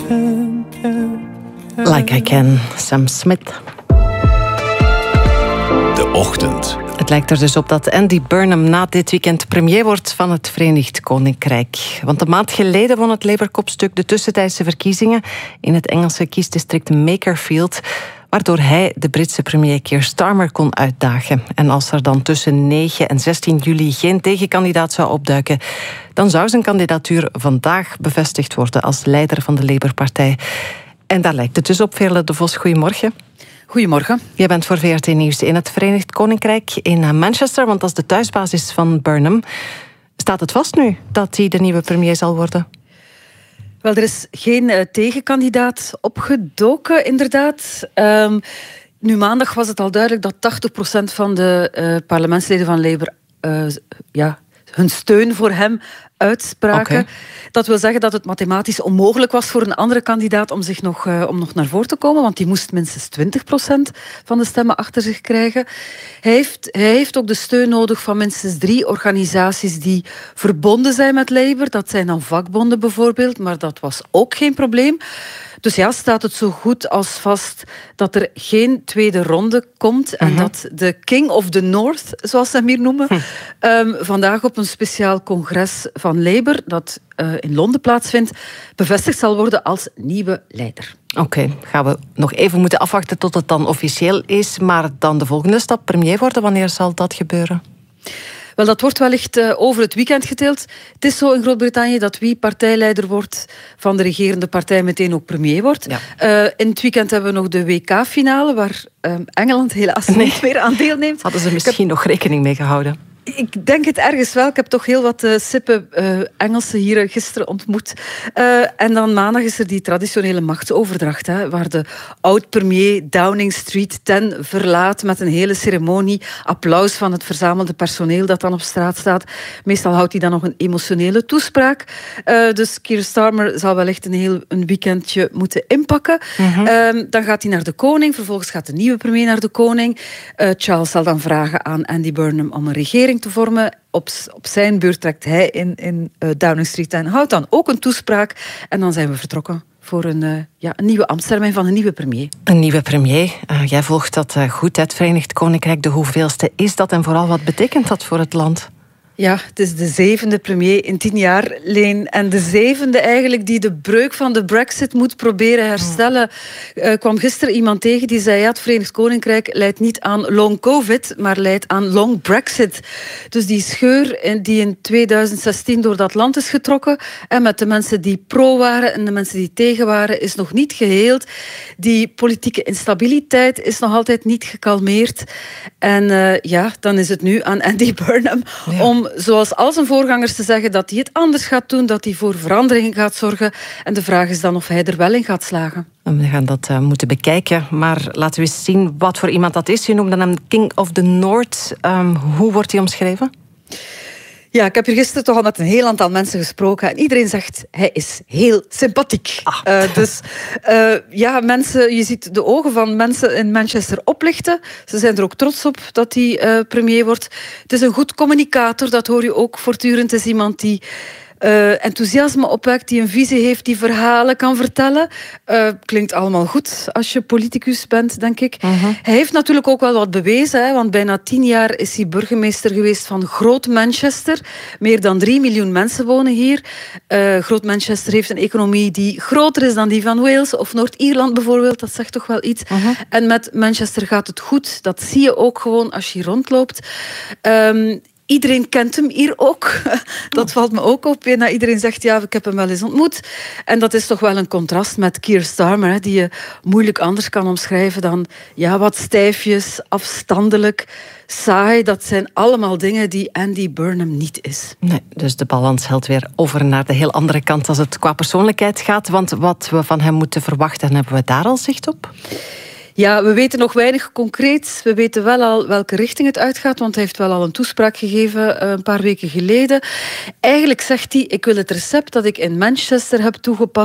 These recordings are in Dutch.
Like I Can, Sam Smith. De Ochtend. Het lijkt er dus op dat Andy Burnham na dit weekend premier wordt van het Verenigd Koninkrijk. Want een maand geleden won het Labour-kopstuk de tussentijdse verkiezingen in het Engelse kiesdistrict Makerfield, waardoor hij de Britse premier Keir Starmer kon uitdagen. En als er dan tussen 9 en 16 juli geen tegenkandidaat zou opduiken, dan zou zijn kandidatuur vandaag bevestigd worden als leider van de Labour-partij. En daar lijkt het dus op. Veerle de Vos, goedemorgen. Goedemorgen. Jij bent voor VRT Nieuws in het Verenigd Koninkrijk, in Manchester, want dat is de thuisbasis van Burnham. Staat het vast nu dat hij de nieuwe premier zal worden? Wel, er is geen tegenkandidaat opgedoken, inderdaad. Nu maandag was het al duidelijk dat 80% van de parlementsleden van Labour hun steun voor hem uitspraken. Okay. Dat wil zeggen dat het mathematisch onmogelijk was voor een andere kandidaat om nog naar voren te komen, want die moest minstens 20% van de stemmen achter zich krijgen. Hij heeft ook de steun nodig van minstens 3 organisaties die verbonden zijn met Labour. Dat zijn dan vakbonden bijvoorbeeld, maar dat was ook geen probleem. Dus ja, staat het zo goed als vast dat er geen tweede ronde komt en dat de King of the North, zoals ze hem hier noemen, vandaag op een speciaal congres van Labour, dat in Londen plaatsvindt, bevestigd zal worden als nieuwe leider. Oké, gaan we nog even moeten afwachten tot het dan officieel is, maar dan de volgende stap, premier worden, wanneer zal dat gebeuren? Wel, dat wordt wellicht over het weekend gedeeld. Het is zo in Groot-Brittannië dat wie partijleider wordt van de regerende partij meteen ook premier wordt. Ja. In het weekend hebben we nog de WK-finale, waar Engeland helaas niet meer aan deelneemt. Hadden ze misschien nog rekening mee gehouden? Ik denk het ergens wel. Ik heb toch heel wat sippe Engelsen hier gisteren ontmoet. En dan maandag is er die traditionele machtsoverdracht, waar de oud-premier Downing Street 10 verlaat met een hele ceremonie. Applaus van het verzamelde personeel dat dan op straat staat. Meestal houdt hij dan nog een emotionele toespraak. Dus Keir Starmer zal wellicht een weekendje moeten inpakken. Dan gaat hij naar de koning. Vervolgens gaat de nieuwe premier naar de koning. Charles zal dan vragen aan Andy Burnham om een regering te vormen. Op zijn beurt trekt hij in Downing Street en houdt dan ook een toespraak. En dan zijn we vertrokken voor een nieuwe ambtstermijn van een nieuwe premier. Een nieuwe premier. Jij volgt dat goed, het Verenigd Koninkrijk. De hoeveelste is dat en vooral wat betekent dat voor het land? Ja, het is de 7e premier in 10 jaar, Leen. En de 7e eigenlijk die de breuk van de Brexit moet proberen herstellen. Kwam gisteren iemand tegen die zei, het Verenigd Koninkrijk leidt niet aan long COVID, maar leidt aan long Brexit. Dus die scheur die in 2016 door dat land is getrokken, en met de mensen die pro waren en de mensen die tegen waren, is nog niet geheeld. Die politieke instabiliteit is nog altijd niet gekalmeerd. En dan is het nu aan Andy Burnham om, zoals al zijn voorgangers, te zeggen dat hij het anders gaat doen, dat hij voor verandering gaat zorgen. En de vraag is dan of hij er wel in gaat slagen. We gaan dat moeten bekijken, maar laten we eens zien wat voor iemand dat is. Je noemde hem King of the North. Hoe wordt hij omschreven? Ja, ik heb hier gisteren toch al met een heel aantal mensen gesproken en iedereen zegt, hij is heel sympathiek. Mensen, je ziet de ogen van mensen in Manchester oplichten. Ze zijn er ook trots op dat hij premier wordt. Het is een goed communicator, dat hoor je ook voortdurend. Het is iemand die enthousiasme opwekt, die een visie heeft, die verhalen kan vertellen. Klinkt allemaal goed als je politicus bent, denk ik. Hij heeft natuurlijk ook wel wat bewezen, want bijna 10 jaar is hij burgemeester geweest van Groot Manchester. Meer dan 3 miljoen mensen wonen hier. Groot Manchester heeft een economie die groter is dan die van Wales of Noord-Ierland bijvoorbeeld. Dat zegt toch wel iets. En met Manchester gaat het goed. Dat zie je ook gewoon als je rondloopt. Iedereen kent hem hier ook. Dat valt me ook op. Iedereen zegt, ik heb hem wel eens ontmoet. En dat is toch wel een contrast met Keir Starmer, die je moeilijk anders kan omschrijven dan wat stijfjes, afstandelijk, saai. Dat zijn allemaal dingen die Andy Burnham niet is. Nee, dus de balans helt weer over naar de heel andere kant als het qua persoonlijkheid gaat. Want wat we van hem moeten verwachten, hebben we daar al zicht op? Ja, we weten nog weinig concreet. We weten wel al welke richting het uitgaat, want hij heeft wel al een toespraak gegeven een paar weken geleden. Eigenlijk zegt hij, ik wil het recept dat ik in Manchester heb toegepast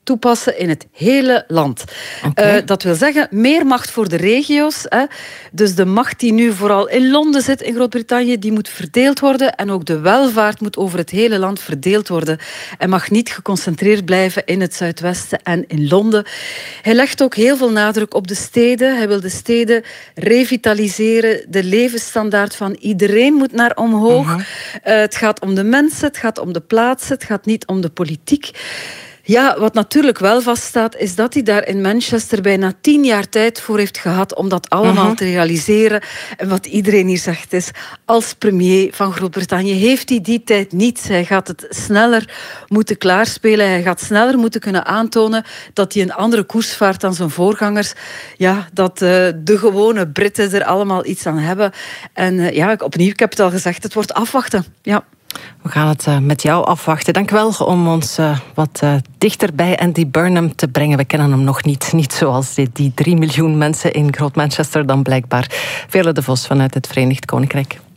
toepassen in het hele land. Dat wil zeggen, meer macht voor de regio's. Dus de macht die nu vooral in Londen zit, in Groot-Brittannië, die moet verdeeld worden. En ook de welvaart moet over het hele land verdeeld worden. En mag niet geconcentreerd blijven in het zuidwesten en in Londen. Hij legt ook heel veel nadruk op de steden. Hij wil de steden revitaliseren. De levensstandaard van iedereen moet naar omhoog. Het gaat om de mensen, het gaat om de plaatsen, het gaat niet om de politiek. Ja, wat natuurlijk wel vaststaat, is dat hij daar in Manchester bijna 10 jaar tijd voor heeft gehad om dat allemaal te realiseren. En wat iedereen hier zegt is, als premier van Groot-Brittannië heeft hij die tijd niet. Hij gaat het sneller moeten klaarspelen. Hij gaat sneller moeten kunnen aantonen dat hij een andere koers vaart dan zijn voorgangers. Ja, dat de gewone Britten er allemaal iets aan hebben. En opnieuw, ik heb het al gezegd, het wordt afwachten. Ja. We gaan het met jou afwachten. Dank wel om ons wat dichter bij Andy Burnham te brengen. We kennen hem nog niet. Niet zoals die 3 miljoen mensen in Groot-Manchester dan blijkbaar. Veerle de Vos vanuit het Verenigd Koninkrijk.